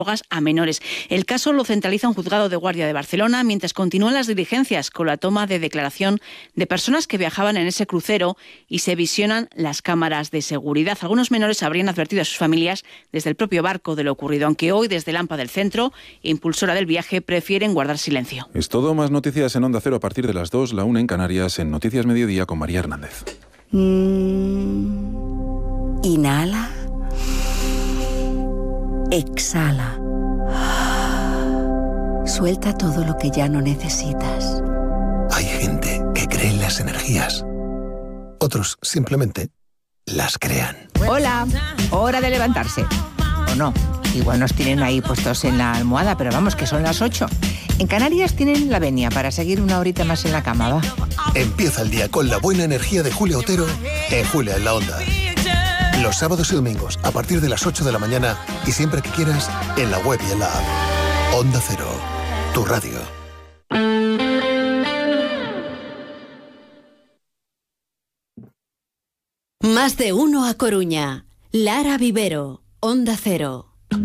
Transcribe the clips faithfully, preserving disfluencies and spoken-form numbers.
drogas a menores. El caso lo centraliza un juzgado de guardia de Barcelona mientras continúan las diligencias con la toma de declaración de personas que viajaban en ese crucero y se visionan las cámaras de seguridad. Algunos menores habrían advertido a sus familias desde el propio barco de lo ocurrido, aunque hoy desde Lampa del Centro, impulsora del viaje, prefieren guardar silencio. Es todo. Más noticias en Onda Cero a partir de las dos, la una en Canarias, en Noticias Mediodía con María Hernández. Mm, inhala. Exhala. Suelta todo lo que ya no necesitas. Hay gente que cree en las energías. Otros simplemente las crean. Hola, hora de levantarse. ¿O no? Igual nos tienen ahí puestos en la almohada, pero vamos, que son las ocho. En Canarias tienen la venia para seguir una horita más en la cama, ¿va? Empieza el día con la buena energía de Julia Otero en Julia en la Onda. Los sábados y domingos a partir de las ocho de la mañana y siempre que quieras en la web y en la app. Onda Cero, tu radio. Más de uno a Coruña. Lara Vivero, Onda Cero.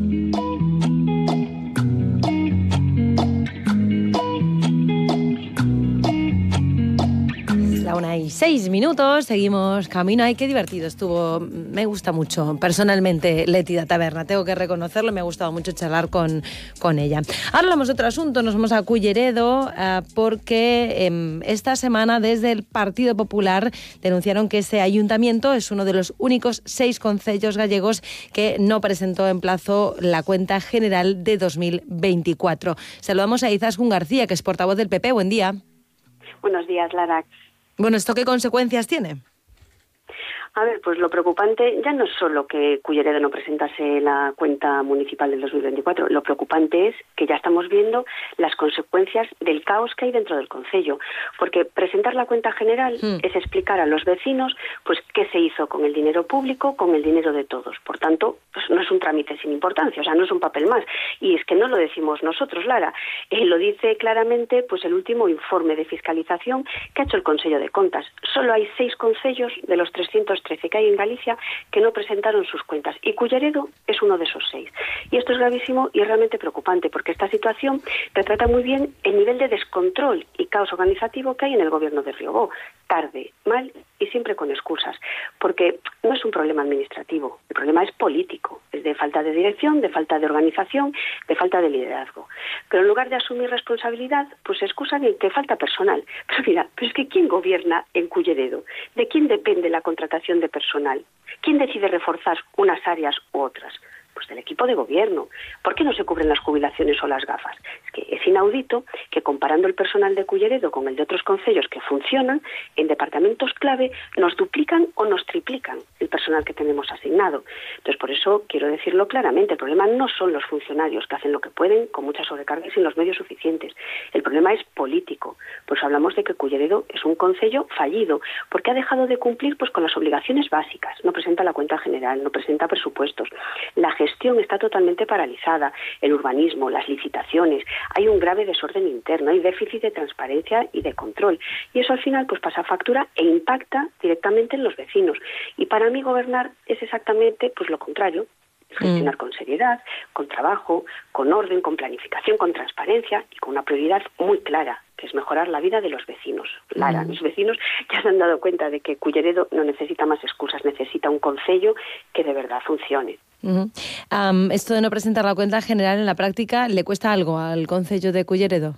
La una y seis minutos, seguimos camino. Ay, qué divertido estuvo. Me gusta mucho, personalmente, Leti da Taberna. Tengo que reconocerlo, me ha gustado mucho charlar con, con ella. Ahora hablamos de otro asunto, nos vamos a Culleredo, eh, porque eh, esta semana desde el Partido Popular denunciaron que ese ayuntamiento es uno de los únicos seis concellos gallegos que no presentó en plazo la cuenta general de dos mil veinticuatro. Saludamos a Izaskun García, que es portavoz del P P. Buen día. Buenos días, Lara. Bueno, ¿esto qué consecuencias tiene? A ver, pues lo preocupante ya no es solo que Culleredo no presentase la cuenta municipal del dos mil veinticuatro, lo preocupante es que ya estamos viendo las consecuencias del caos que hay dentro del concello, porque presentar la cuenta general mm. es explicar a los vecinos pues qué se hizo con el dinero público, con el dinero de todos. Por tanto, pues no es un trámite sin importancia, o sea, no es un papel más. Y es que no lo decimos nosotros, Lara, eh, lo dice claramente pues el último informe de fiscalización que ha hecho el Consello de Contas. Solo hay seis concellos de los trescientos trece que hay en Galicia que no presentaron sus cuentas y Culleredo es uno de esos seis. Y esto es gravísimo y es realmente preocupante porque esta situación retrata muy bien el nivel de descontrol y caos organizativo que hay en el gobierno de Riobó. Tarde, mal y siempre con excusas, porque no es un problema administrativo, el problema es político, es de falta de dirección, de falta de organización, de falta de liderazgo. Pero en lugar de asumir responsabilidad, pues se excusan en que falta personal. Pero mira, pero es que ¿quién gobierna en Culleredo? ¿De quién depende la contratación de personal? ¿Quién decide reforzar unas áreas u otras? Pues del equipo de gobierno. ¿Por qué no se cubren las jubilaciones o las gafas? Es que es inaudito que comparando el personal de Culleredo con el de otros concellos que funcionan, en departamentos clave nos duplican o nos triplican el personal que tenemos asignado. Entonces, por eso quiero decirlo claramente, el problema no son los funcionarios que hacen lo que pueden con mucha sobrecarga y sin los medios suficientes. El problema es político. Pues hablamos de que Culleredo es un concello fallido, porque ha dejado de cumplir pues con las obligaciones básicas. No presenta la cuenta general, no presenta presupuestos. La La gestión está totalmente paralizada, el urbanismo, las licitaciones, hay un grave desorden interno, hay déficit de transparencia y de control. Y eso al final pues pasa factura e impacta directamente en los vecinos. Y para mí gobernar es exactamente pues lo contrario. Gestionar mm. con seriedad, con trabajo, con orden, con planificación, con transparencia y con una prioridad muy clara, que es mejorar la vida de los vecinos. Lara, mm. los vecinos ya se han dado cuenta de que Culleredo no necesita más excusas, necesita un concello que de verdad funcione. Uh-huh. Um, esto de no presentar la cuenta general en la práctica, ¿le cuesta algo al concello de Culleredo?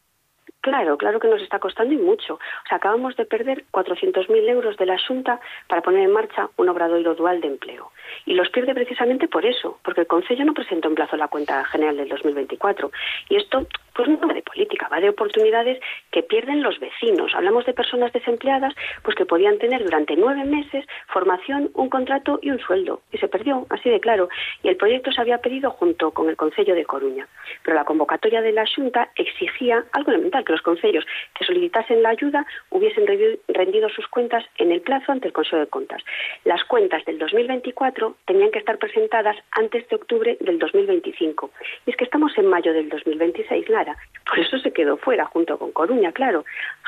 Claro, claro que nos está costando y mucho. O sea, acabamos de perder cuatrocientos mil euros de la Xunta para poner en marcha un obradoiro dual de empleo. Y los pierde precisamente por eso, porque el Concello no presentó en plazo la cuenta general del dos mil veinticuatro. Y esto pues no va de política, va de oportunidades que pierden los vecinos. Hablamos de personas desempleadas pues que podían tener durante nueve meses formación, un contrato y un sueldo. Y se perdió, así de claro. Y el proyecto se había pedido junto con el Concello de Coruña. Pero la convocatoria de la Xunta exigía algo elemental, que los concellos que solicitasen la ayuda hubiesen rendido sus cuentas en el plazo ante el Consejo de Contas. Las cuentas del dos mil veinticuatro tenían que estar presentadas antes de octubre del dos mil veinticinco. Y es que estamos en mayo del dos mil veintiséis, Lara. Por eso se quedó fuera, junto con Coruña, claro. O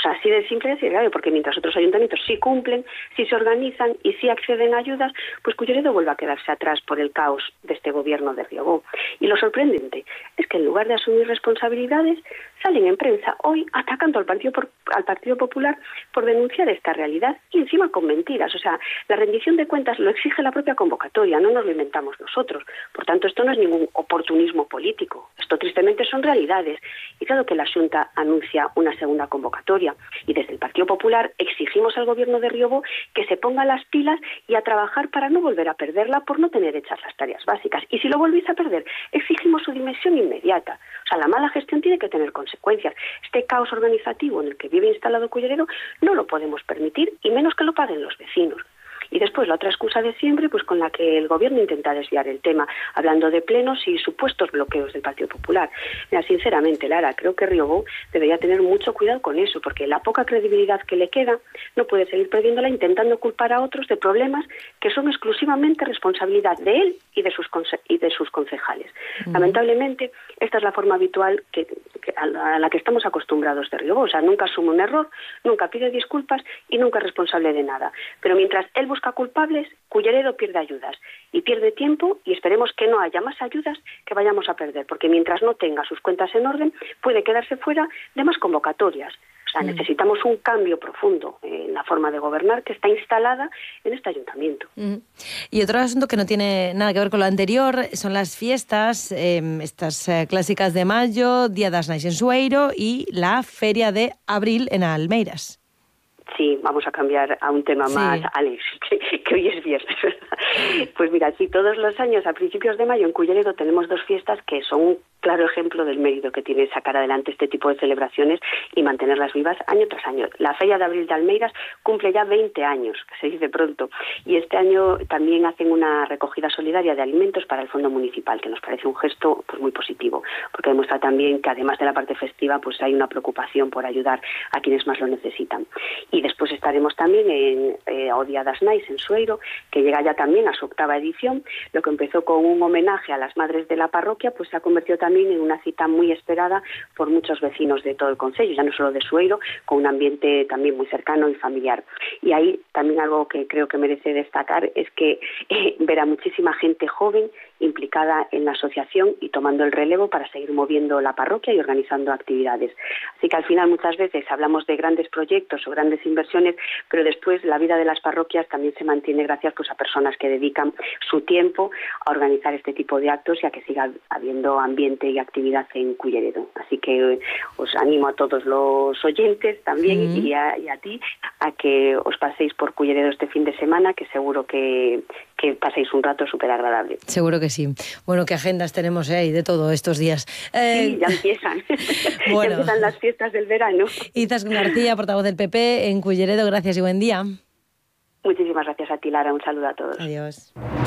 sea, así de simple y así de grave, porque mientras otros ayuntamientos sí cumplen, sí se organizan y sí acceden a ayudas, pues Culleredo vuelve a quedarse atrás por el caos de este gobierno de Riobó. Y lo sorprendente es que en lugar de asumir responsabilidades, salen en prensa hoy atacando al Partido, por, al Partido Popular por denunciar esta realidad y encima con mentiras. O sea, la rendición de cuentas lo exige la propia convocatoria, no nos lo inventamos nosotros. Por tanto, esto no es ningún oportunismo político. Esto tristemente son realidades. Y claro que la Xunta anuncia una segunda convocatoria. Y desde el Partido Popular exigimos al gobierno de Riobó que se ponga las pilas y a trabajar para no volver a perderla por no tener hechas las tareas básicas. Y si lo volvéis a perder, exigimos su dimisión inmediata. O sea, la mala gestión tiene que tener consecuencias. Este caos organizativo en el que vive instalado Culleredo no lo podemos permitir, y menos que lo paguen los vecinos. Y después la otra excusa de siempre, pues con la que el gobierno intenta desviar el tema, hablando de plenos y supuestos bloqueos del Partido Popular. Mira, sinceramente, Lara, creo que Riobó debería tener mucho cuidado con eso, porque la poca credibilidad que le queda no puede seguir perdiéndola intentando culpar a otros de problemas que son exclusivamente responsabilidad de él y de sus conse- y de sus concejales. Mm. Lamentablemente, esta es la forma habitual que, que a, la, a la que estamos acostumbrados de Riobó. O sea, nunca asume un error, nunca pide disculpas y nunca es responsable de nada. Pero mientras él busca culpables, Culleredo pierde ayudas y pierde tiempo, y esperemos que no haya más ayudas que vayamos a perder, porque mientras no tenga sus cuentas en orden puede quedarse fuera de más convocatorias. O sea, mm. necesitamos un cambio profundo en la forma de gobernar que está instalada en este ayuntamiento. Mm. Y otro asunto que no tiene nada que ver con lo anterior son las fiestas, eh, estas eh, clásicas de mayo, Día das Nais en Sueiro y la Feria de Abril en Almeiras. Sí, vamos a cambiar a un tema sí. más, Alex, que, que hoy es viernes, ¿verdad? Pues mira, sí, todos los años, a principios de mayo, en Culleredo tenemos dos fiestas que son un claro ejemplo del mérito que tiene sacar adelante este tipo de celebraciones y mantenerlas vivas año tras año. La Feria de Abril de Almeiras cumple ya veinte años, que se dice pronto, y este año también hacen una recogida solidaria de alimentos para el Fondo Municipal, que nos parece un gesto pues muy positivo, porque demuestra también que además de la parte festiva, pues hay una preocupación por ayudar a quienes más lo necesitan. Y después estaremos también en eh, o Día das Nais en Sueiro, que llega ya también a su octava edición. Lo que empezó con un homenaje a las madres de la parroquia, pues se ha convertido también en una cita muy esperada por muchos vecinos de todo el concello, ya no solo de Sueiro, con un ambiente también muy cercano y familiar. Y ahí también algo que creo que merece destacar es que eh, ver a muchísima gente joven implicada en la asociación y tomando el relevo para seguir moviendo la parroquia y organizando actividades. Así que al final muchas veces hablamos de grandes proyectos o grandes inversiones, pero después la vida de las parroquias también se mantiene gracias pues a personas que dedican su tiempo a organizar este tipo de actos y a que siga habiendo ambiente y actividad en Culleredo. Así que os animo a todos los oyentes también mm. y, a, y a ti a que os paséis por Culleredo este fin de semana, que seguro que, que paséis un rato súper agradable. Seguro que sí. Bueno, ¿qué agendas tenemos ahí de todo estos días? Eh... Sí, ya empiezan. Bueno. Ya empiezan las fiestas del verano. Izaskun García, portavoz del P P en Culleredo, gracias y buen día. Muchísimas gracias a ti, Lara. Un saludo a todos. Adiós.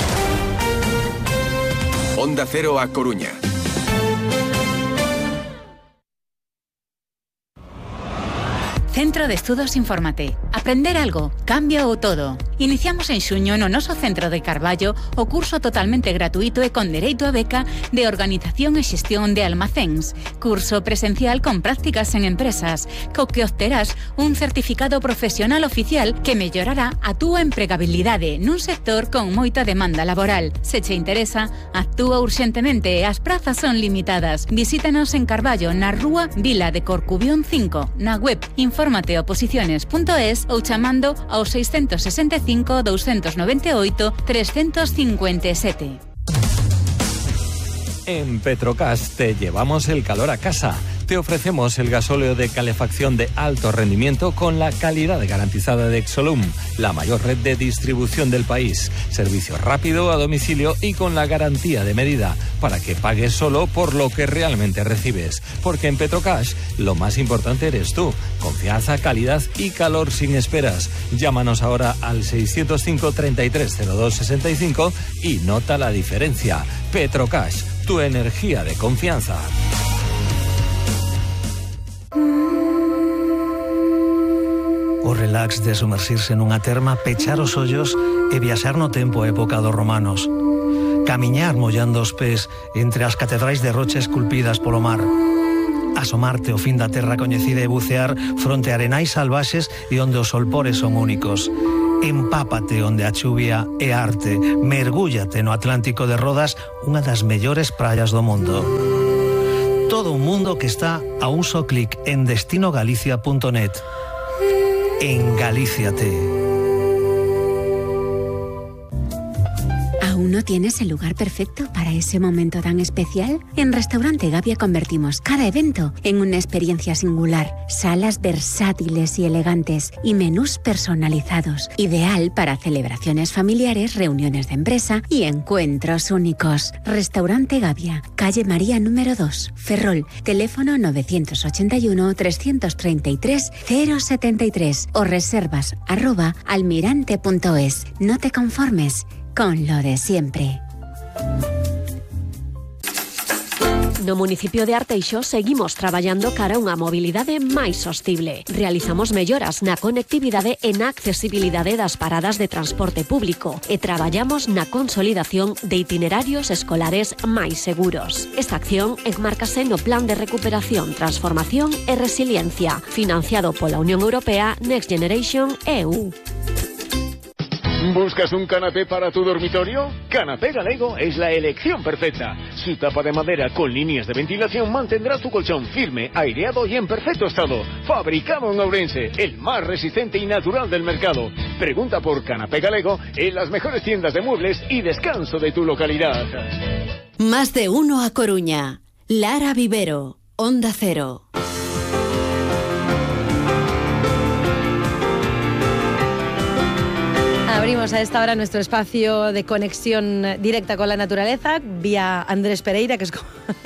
Onda Cero a Coruña. Centro de Estudos Infórmate. Aprender algo, cambia o todo. Iniciamos en Xuño no noso Centro de Carballo o curso totalmente gratuito e con dereito a beca de Organización e Xestión de Almacéns. Curso presencial con prácticas en empresas, co que obterás un certificado profesional oficial que mellorará a túa empregabilidade nun sector con moita demanda laboral. Se che interesa, actúa urxentemente e as prazas son limitadas. Visítanos en Carballo, na rúa Vila de Corcubión cinco, na web infórmate oposiciones punto es ou chamando ao seiscentos sesenta e cinco, doscientos noventa e oito, trescientos cincuenta y siete. En Petrocas te llevamos el calor a casa. Te ofrecemos el gasóleo de calefacción de alto rendimiento con la calidad garantizada de Exolum, la mayor red de distribución del país. Servicio rápido a domicilio y con la garantía de medida para que pagues solo por lo que realmente recibes. Porque en Petrocash lo más importante eres tú. Confianza, calidad y calor sin esperas. Llámanos ahora al seiscientos cinco, treinta y tres, cero dos, sesenta y cinco y nota la diferencia. Petrocash, tu energía de confianza. O relax de sumersirse nunha terma, pechar os ollos e viaxar no tempo a época dos romanos. Camiñar mollando os pés entre as catedrais de rocha esculpidas polo mar. asomarte ao fin da terra coñecida e bucear fronte a arenais salvaxes e onde os solpores son únicos. Empápate onde a chuvia é arte, mergúllate no Atlántico de Rodas, unha das mellores praias do mundo. Todo un mundo que está a un só clic en destino galicia punto net. En Galíciate. ¿Aún no tienes el lugar perfecto para ese momento tan especial? En Restaurante Gavia convertimos cada evento en una experiencia singular. Salas versátiles y elegantes y menús personalizados. Ideal para celebraciones familiares, reuniones de empresa y encuentros únicos. Restaurante Gavia, calle María número dos, Ferrol. Teléfono novecientos ochenta y uno, trescientos treinta y tres, cero setenta y tres o reservas arroba almirante punto es. No te conformes con lo de siempre. No municipio de Arteixo seguimos traballando cara a unha mobilidade máis sostible. Realizamos melloras na conectividade e na accesibilidade das paradas de transporte público e traballamos na consolidación de itinerarios escolares máis seguros. Esta acción enmárcase no Plan de Recuperación, Transformación e Resiliencia, financiado pola Unión Europea Next Generation E U. ¿Buscas un canapé para tu dormitorio? Canapé Galego es la elección perfecta. Su tapa de madera con líneas de ventilación mantendrá tu colchón firme, aireado y en perfecto estado. Fabricado en Ourense, el más resistente y natural del mercado. Pregunta por Canapé Galego en las mejores tiendas de muebles y descanso de tu localidad. Más de uno a Coruña. Lara Vivero, Onda Cero. Abrimos a esta hora nuestro espacio de conexión directa con la naturaleza vía Andrés Pereira, que es como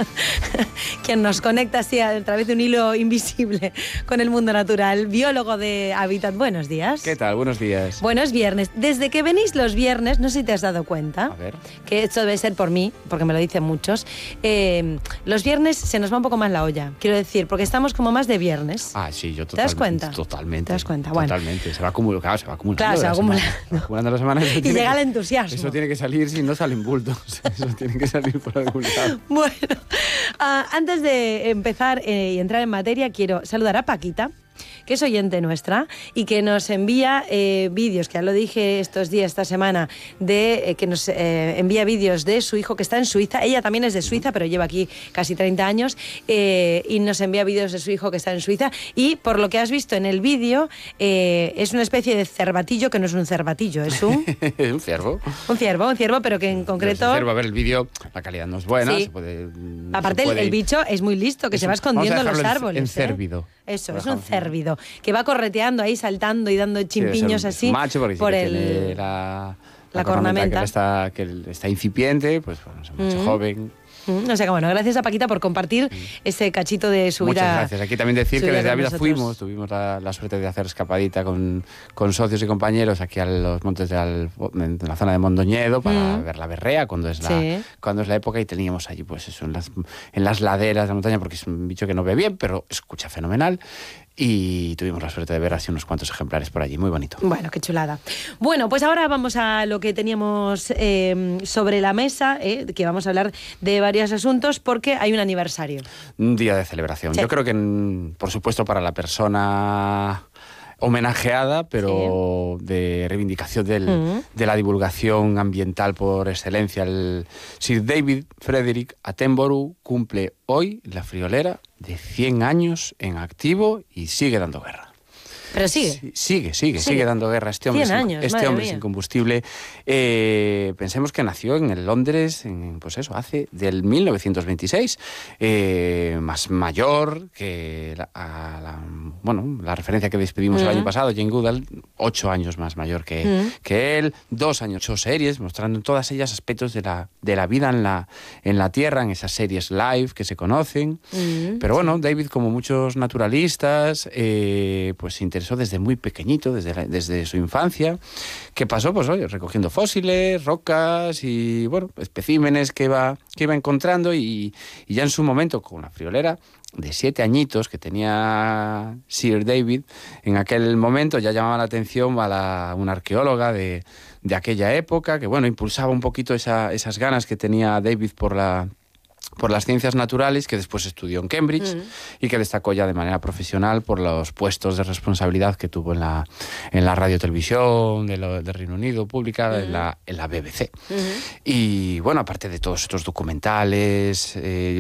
quien nos conecta así a través de un hilo invisible con el mundo natural, biólogo de Hábitat. Buenos días. ¿Qué tal? Buenos días. Bueno, es viernes. Desde que venís los viernes, no sé si te has dado cuenta, a ver, que esto debe ser por mí, porque me lo dicen muchos, eh, los viernes se nos va un poco más la olla, quiero decir, porque estamos como más de viernes. Ah, sí, yo totalmente. ¿Te das cuenta? Totalmente. ¿Te das cuenta? Bueno. Totalmente. Se va acumulando, claro, se va acumulando. Claro, se va acumulando. Se va acumulando la semana. Y llega que, el entusiasmo. Eso tiene que salir, si no salen bultos. Eso tiene que salir por algún lado. Bueno, uh, antes de empezar eh, y entrar en materia, quiero saludar a Paquita, que es oyente nuestra y que nos envía eh, vídeos, que ya lo dije estos días, esta semana, de eh, que nos eh, envía vídeos de su hijo que está en Suiza. Ella también es de Suiza, pero lleva aquí casi treinta años, eh, y nos envía vídeos de su hijo que está en Suiza. Y por lo que has visto en el vídeo, eh, es una especie de cervatillo, que no es un cervatillo, es un... un ciervo. Un ciervo, un ciervo, pero que en concreto... No, ciervo, a ver, el vídeo, la calidad no es buena. Sí. Se puede, Aparte, se puede... el, el bicho es muy listo, que es se va escondiendo en los árboles. En cérvido. ¿eh? Eso, es un cérvido, que va correteando ahí, saltando y dando chimpiños sí, así. Un macho, porque por sí el... tiene la, la, la cornamenta, cornamenta. Que está, que está incipiente, pues bueno, es un macho mm. joven. O sea que bueno, gracias a Paquita por compartir mm. ese cachito de su vida. Muchas gracias. Aquí también decir que desde Ávila fuimos, tuvimos la, la suerte de hacer escapadita con, con socios y compañeros aquí a los montes de Al, en la zona de Mondoñedo para mm. ver la berrea cuando es la, sí. cuando es la época, y teníamos allí pues eso en las, en las laderas de la montaña, porque es un bicho que no ve bien, pero escucha fenomenal. Y tuvimos la suerte de ver así unos cuantos ejemplares por allí, muy bonito. Bueno, qué chulada. Bueno, pues ahora vamos a lo que teníamos eh, sobre la mesa, eh, que vamos a hablar de varios asuntos, porque hay un aniversario. Un día de celebración. Sí. Yo creo que, por supuesto, para la persona homenajeada, pero sí. de reivindicación del, uh-huh. de la divulgación ambiental por excelencia. El Sir David Frederick Attenborough cumple hoy la friolera de cien años en activo y sigue dando guerra. Pero sigue. Sí, sigue, sigue, sí. sigue dando guerra. Este hombre, cien años, este hombre sin combustible. Eh, pensemos que nació en el Londres, en, pues eso, hace del mil novecientos veintiséis, eh, más mayor que la, a la, bueno, la referencia que despedimos uh-huh. el año pasado, Jane Goodall, ocho años más mayor que, uh-huh. que él, dos años, ocho series, mostrando en todas ellas aspectos de la, de la vida en la, en la Tierra, en esas series live que se conocen. Uh-huh. Pero bueno, sí. David, como muchos naturalistas, eh, pues se interesó desde muy pequeñito, desde, la, desde su infancia, que pasó pues oye, recogiendo fósiles, rocas y bueno, especímenes que iba, que iba encontrando, y, y ya en su momento, con la friolera de siete añitos que tenía Sir David, en aquel momento ya llamaba la atención a la, una arqueóloga de, de aquella época, que bueno, impulsaba un poquito esa, esas ganas que tenía David por la por las ciencias naturales, que después estudió en Cambridge uh-huh. y que destacó ya de manera profesional por los puestos de responsabilidad que tuvo en la, en la radio televisión de, lo, de Reino Unido, pública, uh-huh. en, la, en la B B C. Uh-huh. Y bueno, aparte de todos estos documentales, eh,